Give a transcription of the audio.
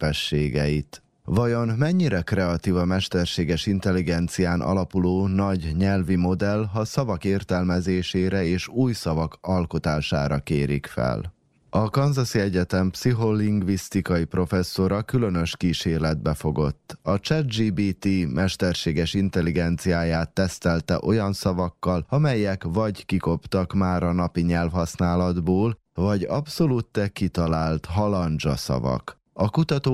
képességeit. Vajon mennyire kreatív a mesterséges intelligencián alapuló nagy nyelvi modell, ha szavak értelmezésére és új szavak alkotására kérik fel? A Kansasi Egyetem pszicholingvisztikai professzora különös kísérletbe fogott. A ChatGPT mesterséges intelligenciáját tesztelte olyan szavakkal, amelyek vagy kikoptak már a napi nyelvhasználatból, vagy abszolút kitalált halandzsa szavak. A kutató